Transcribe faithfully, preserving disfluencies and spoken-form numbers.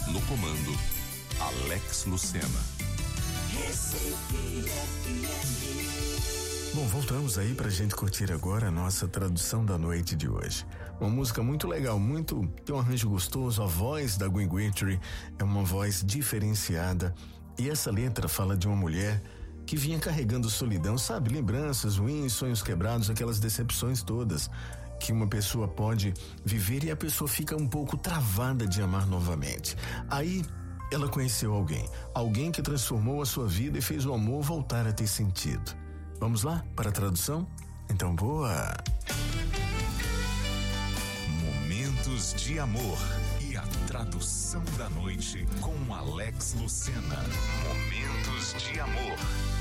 No comando, Alex Lucena. Bom, voltamos aí pra gente curtir agora a nossa tradução da noite de hoje. Uma música muito legal, muito, tem um arranjo gostoso, a voz da Gwen Guthrie é uma voz diferenciada e essa letra fala de uma mulher que vinha carregando solidão, sabe? Lembranças ruins, sonhos quebrados, aquelas decepções todas que uma pessoa pode viver e a pessoa fica um pouco travada de amar novamente. Aí ela conheceu alguém, alguém que transformou a sua vida e fez o amor voltar a ter sentido. Vamos lá para a tradução? Então boa! Momentos de amor e a tradução da noite com Alex Lucena. Momentos de amor.